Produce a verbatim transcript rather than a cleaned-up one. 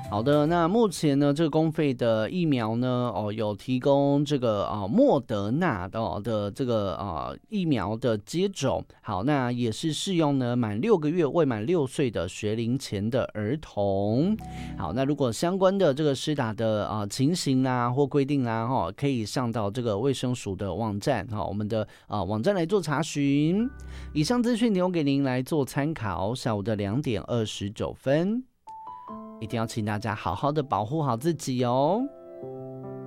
好的，那目前呢，这个公费的疫苗呢，哦，有提供这个啊、呃、莫德纳的、哦、的这个啊、呃、疫苗的接种。好，那也是适用呢满六个月未满六岁的学龄前的儿童。好，那如果相关的这个施打的啊、呃、情形啦或规定啦，哈、哦，可以上到这个卫生署的网站哈、哦，我们的啊、呃、网站来做查询。以上资讯提供给您来做参考。下午的两点二十九分。一定要请大家好好的保护好自己哦。